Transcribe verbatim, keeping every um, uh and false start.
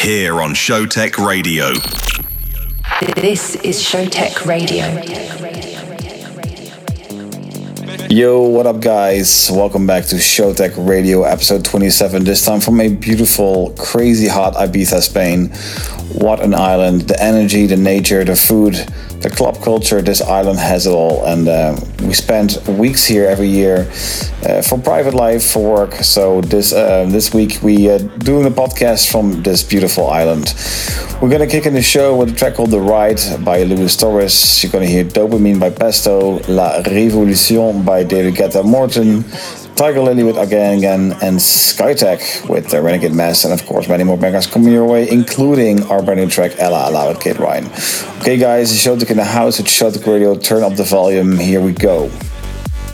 here on Showtek Radio. This is Showtek Radio. Yo, what up guys? Welcome back to Showtek Radio episode twenty-seven, this time from a beautiful, crazy hot Ibiza, Spain. What an island. The energy, the nature, the food, the club culture, this island has it all. And uh, we spend weeks here every year uh, for private life, for work. So this uh, this week we uh, doing a podcast from this beautiful island. We're gonna kick in the show with a track called The Ride by Luis Torres. You're gonna hear Dopamine by Pesto, La Révolution by David Guetta Morton, Tiger Lily with Again Again, and Skytech with the Renegade Mass, and of course many more bangers coming your way, including our brand new track Ella Ella with Kid Ryan. Okay guys, Showtek in the house at Showtek Radio. Turn up the volume. Here we go.